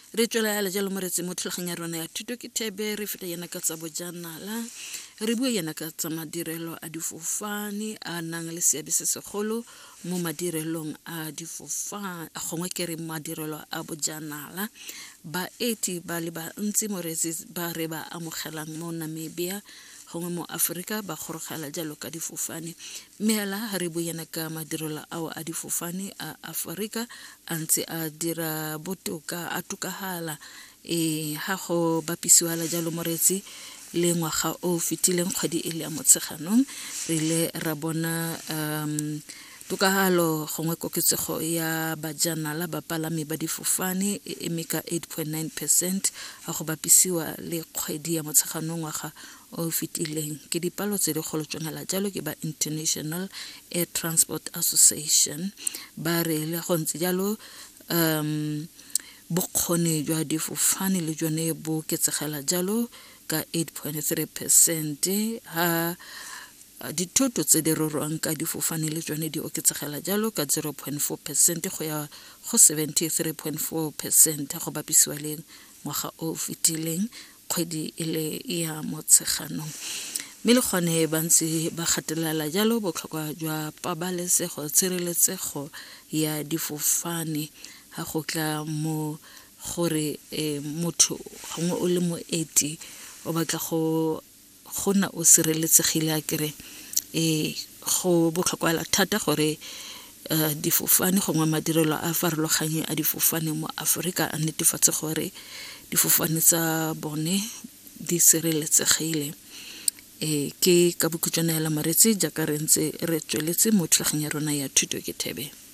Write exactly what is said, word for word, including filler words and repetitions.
re tswela ya jalo moretsi mo thulaganya rona ya thuto ke thebe re feta yana ka tsa bojanala re bua yana ka tsa madirelo a difofane a nang le seabe se segolo mo madirelong a difofane a gongwe ke re madirelo a bojanala ba eighty ba le ba ntsi moretsi ba re ba amogelang mo Namibia gongwe mo Afrika ba gorogela jalo ka difofane mela re bua yana ka madirelo ao a difofane a Afrika a ntse a dira botoka a tukahala e ha go bapisiwa la jalo moretsi le ngwaga o fitileng kgwedi ile ya Motsheganong re ile ra bona um tukahalo gongwe koketsego ya bajanala ba palami ba difofane e emeka eight point nine percent a go bapisiwa le kgwedi ya Motsheganong ngwaga o fitileng ke dipalo tse di golotjongela jalo ke ba International Air Transport Association ba re le go ntse jalo um bokgoni jwa difofane le jone bo ketsegela jalo ka eight point three percent ha dithoto tse di rorwang ka difofane le jone di oketsegela jalo ka zero point four percent go ya go seventy-three point four percent go bapisiwa le ngwaga o fitileng kgwedi ile ya Motsheganong mme le gone bantsi ba gatelela jalo botlhokwa jwa pabalesego tshireletsego ya difofane ha go tla mo gore motho gongwe o le mo eighty o batla go gona o sireletsegile a kere e go botlhokwa thata gore difofane gongwe madirelo a farologanye a difofane mo Afrika a netefatse gore difofane tsa bone di sireletsegile e ke ka bokutswana ya la maretsi jaaka re ntse re tsweletse mo thulaganya rona ya thuto ke thebe